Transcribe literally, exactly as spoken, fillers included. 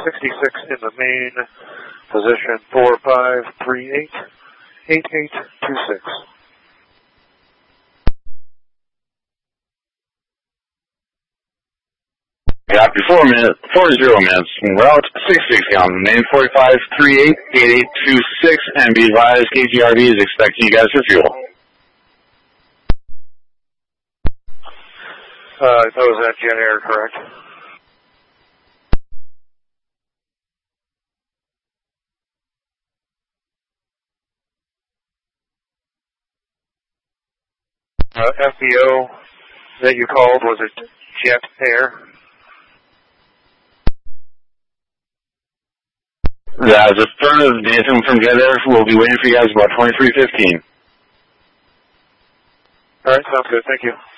sixty-six in the main, position four five three eight, eight eight two six. Copy, four minutes, four zero minutes, route sixty-six on the main, forty-five three eight, eight eight two six, and be advised K G R B is expecting you guys for fuel. Uh, that was at Jet Air, correct? Uh, F B O that you called, was it Jet Air? That is affirmative. Nathan from Jet Air will be waiting for you guys about twenty-three fifteen. All right, sounds good. Thank you.